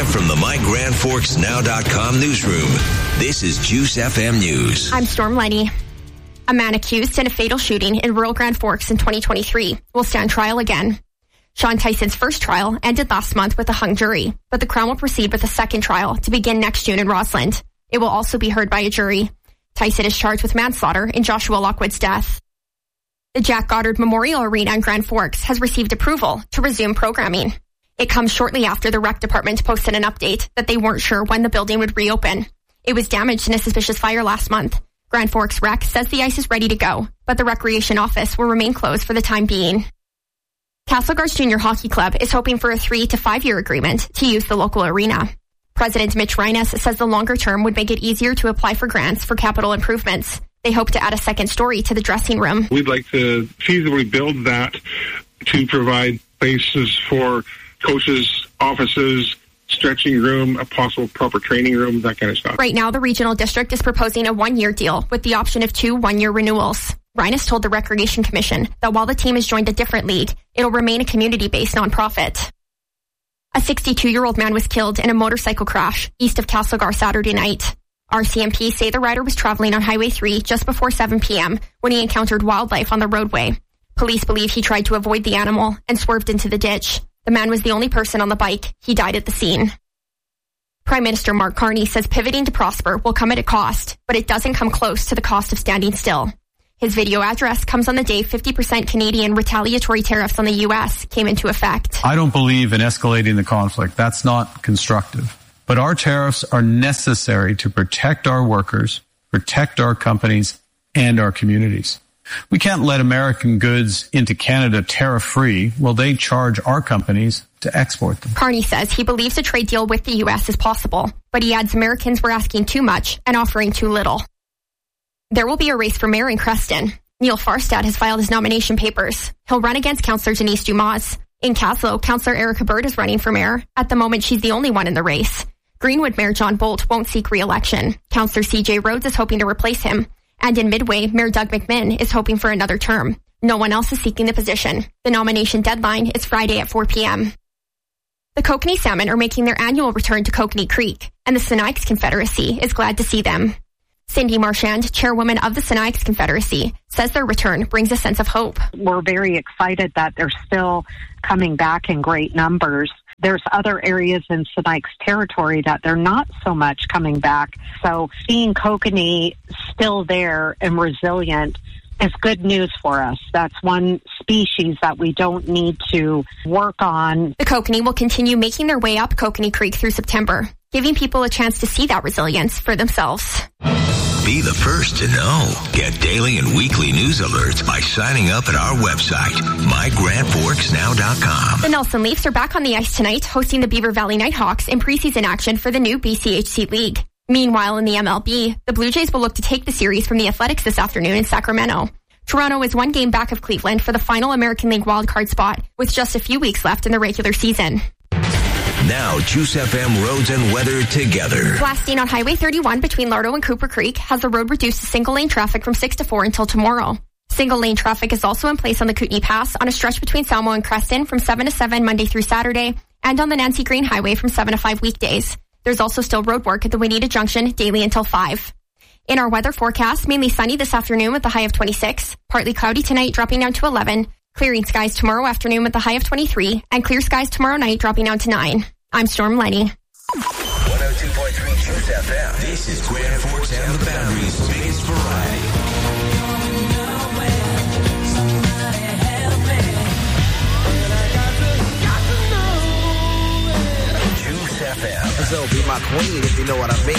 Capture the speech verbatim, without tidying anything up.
Live from the my grand forks now dot com newsroom, this is Juice F M News. I'm Storm Lenny. A man accused in a fatal shooting in rural Grand Forks in twenty twenty-three will stand trial again. Sean Tyson's first trial ended last month with a hung jury, but the Crown will proceed with a second trial to begin next June in Rossland. It will also be heard by a jury. Tyson is charged with manslaughter in Joshua Lockwood's death. The Jack Goddard Memorial Arena in Grand Forks has received approval to resume programming. It comes shortly after the rec department posted an update that they weren't sure when the building would reopen. It was damaged in a suspicious fire last month. Grand Forks Rec says the ice is ready to go, but the Recreation Office will remain closed for the time being. Castlegarth Junior Hockey Club is hoping for a three to five year agreement to use the local arena. President Mitch Reines says the longer term would make it easier to apply for grants for capital improvements. They hope to add a second story to the dressing room. We'd like to feasibly build that to provide places for coaches, offices, stretching room, a possible proper training room, that kind of stuff. Right now, the regional district is proposing a one-year deal with the option of two one-year renewals. Reines told the Recreation Commission that while the team has joined a different league, it'll remain a community-based nonprofit. A sixty-two-year-old man was killed in a motorcycle crash east of Castlegar Saturday night. R C M P say the rider was traveling on Highway three just before seven p.m. when he encountered wildlife on the roadway. Police believe he tried to avoid the animal and swerved into the ditch. The man was the only person on the bike. He died at the scene. Prime Minister Mark Carney says pivoting to prosper will come at a cost, but it doesn't come close to the cost of standing still. His video address comes on the day fifty percent Canadian retaliatory tariffs on the U S came into effect. I don't believe in escalating the conflict. That's not constructive. But our tariffs are necessary to protect our workers, protect our companies, and our communities. We can't let American goods into Canada tariff-free while they charge our companies to export them. Carney says he believes a trade deal with the U S is possible, but he adds Americans were asking too much and offering too little. There will be a race for mayor in Creston. Neil Farstad has filed his nomination papers. He'll run against Councillor Denise Dumas. In Caslo, Councillor Erica Bird is running for mayor. At the moment, she's the only one in the race. Greenwood Mayor John Bolt won't seek re-election. Councillor C J Rhodes is hoping to replace him. And in Midway, Mayor Doug McMinn is hoping for another term. No one else is seeking the position. The nomination deadline is Friday at four p.m. The Kokanee Salmon are making their annual return to Kokanee Creek, and the Sinaiaks Confederacy is glad to see them. Cindy Marchand, chairwoman of the Sinaiaks Confederacy, says their return brings a sense of hope. We're very excited that they're still coming back in great numbers. There's other areas in Sinaiaks territory that they're not so much coming back. So seeing Kokanee still there and resilient is good news for us. That's one species that we don't need to work on. The Kokanee will continue making their way up Kokanee Creek through September, giving people a chance to see that resilience for themselves. Be the first to know. Get daily and weekly news alerts by signing up at our website, my grand forks now dot com. The Nelson Leafs are back on the ice tonight, hosting the Beaver Valley Nighthawks in preseason action for the new B C H C League. Meanwhile, in the M L B, the Blue Jays will look to take the series from the Athletics this afternoon in Sacramento. Toronto is one game back of Cleveland for the final American League wildcard spot, with just a few weeks left in the regular season. Now, Juice F M roads and weather together. Blasting on Highway thirty-one between Lardo and Cooper Creek has the road reduced to single-lane traffic from six to four until tomorrow. Single-lane traffic is also in place on the Kootenay Pass on a stretch between Salmo and Creston from seven to seven Monday through Saturday, and on the Nancy Green Highway from seven to five weekdays. There's also still road work at the Wineta Junction daily until five. In our weather forecast, mainly sunny this afternoon with a high of twenty-six, partly cloudy tonight dropping down to eleven, clearing skies tomorrow afternoon with a high of twenty-three, and clear skies tomorrow night dropping down to nine. I'm Storm Lenny. one oh two point three Juice F M. This is Grand Forks and the Boundary's biggest variety. Juice F M. So be my queen if you know what I mean.